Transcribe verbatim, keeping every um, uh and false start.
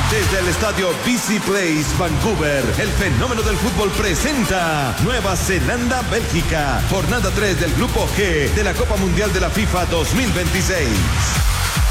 Desde el estadio B C Place, Vancouver, el fenómeno del fútbol presenta Nueva Zelanda, Bélgica, jornada tres del Grupo G de la Copa Mundial de la FIFA dos mil veintiséis.